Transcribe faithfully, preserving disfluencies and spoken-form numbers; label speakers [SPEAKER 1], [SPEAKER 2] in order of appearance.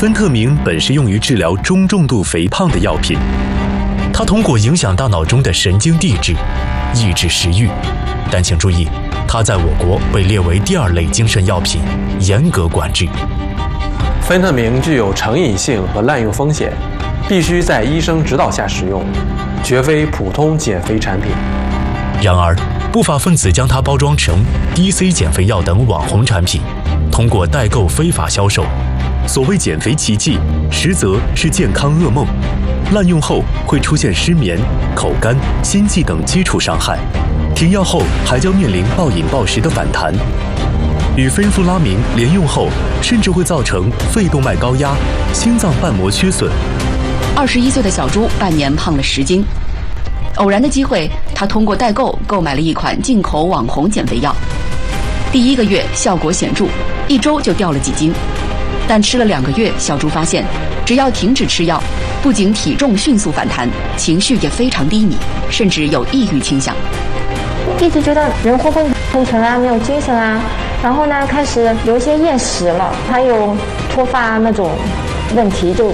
[SPEAKER 1] 芬特明本是用于治疗中重度肥胖的药品，它通过影响大脑中的神经递质，抑制食欲。但请注意，它在我国被列为第二类精神药品，严格管制。
[SPEAKER 2] 芬特明具有成瘾性和滥用风险，必须在医生指导下使用，绝非普通减肥产品。
[SPEAKER 1] 然而，不法分子将它包装成 D C 减肥药等网红产品，通过代购非法销售。所谓减肥奇迹，实则是健康噩梦。滥用后会出现失眠、口干、心悸等基础伤害，停药后还将面临暴饮暴食的反弹。与芬夫拉明连用后，甚至会造成肺动脉高压、心脏瓣膜缺损。
[SPEAKER 3] 二十一岁的小朱半年胖了十斤。偶然的机会，他通过代购购买了一款进口网红减肥药。第一个月效果显著，一周就掉了几斤。但吃了两个月，小朱发现，只要停止吃药，不仅体重迅速反弹，情绪也非常低迷，甚至有抑郁倾向。
[SPEAKER 4] 一直觉得人昏昏沉沉啊，没有精神啊，然后呢，开始有一些厌食了，还有脱发那种问题就